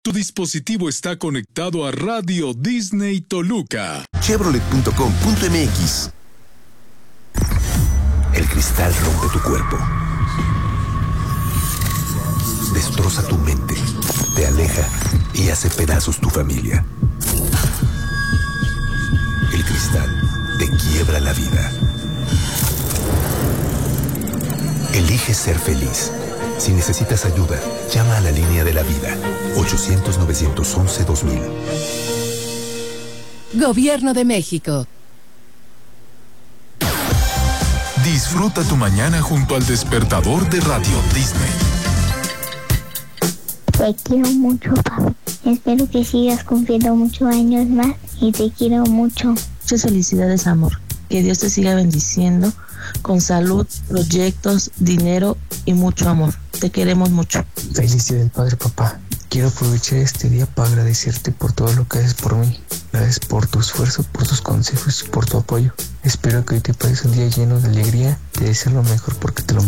Tu dispositivo está conectado a Radio Disney Toluca. Chevrolet.com.mx. El cristal rompe tu cuerpo. Destroza tu mente. Te aleja y hace pedazos tu familia. El cristal te quiebra la vida. Elige ser feliz. Si necesitas ayuda, llama a la línea de la vida. 800-911-2000. Gobierno de México. Disfruta tu mañana junto al despertador de Radio Disney. Te quiero mucho, papi. Espero que sigas cumpliendo muchos años más y te quiero mucho. Muchas felicidades, amor. Que Dios te siga bendiciendo con salud, proyectos, dinero y mucho amor. Te queremos mucho. Feliz Día del Padre, papá. Quiero aprovechar este día para agradecerte por todo lo que haces por mí. Gracias por tu esfuerzo, por tus consejos y por tu apoyo. Espero que hoy te pases un día lleno de alegría. Te deseo lo mejor porque te lo